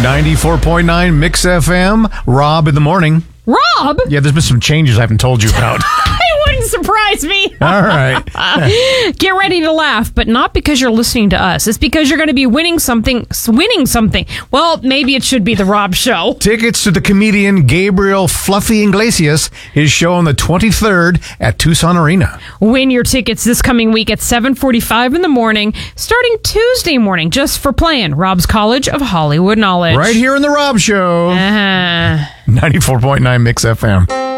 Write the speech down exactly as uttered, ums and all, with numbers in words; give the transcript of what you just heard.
ninety-four point nine Mix F M. Rob in the morning. Rob? Yeah, there's been some changes I haven't told you about. It wouldn't surprise me. All right. Get ready to laugh, but not because you're listening to us. It's because you're going to be winning something. Winning something. Well, maybe it should be the Rob Show. Tickets to the comedian Gabriel Fluffy Iglesias, his show on the twenty-third at Tucson Arena. Win your tickets this coming week at seven forty-five in the morning, starting Tuesday morning, just for playing Rob's College of Hollywood Knowledge. Right here in the Rob Show. Uh-huh. ninety-four point nine Mix F M.